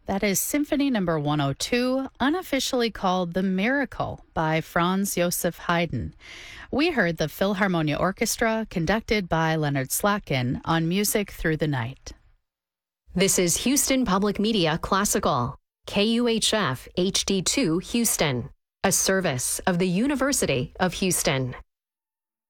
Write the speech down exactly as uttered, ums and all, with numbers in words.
That is Symphony Number one oh two, unofficially called The Miracle by Franz Joseph Haydn. We heard the Philharmonia Orchestra, conducted by Leonard Slatkin, on Music Through the Night. This is Houston Public Media Classical, K U H F H D two Houston, a service of the University of Houston.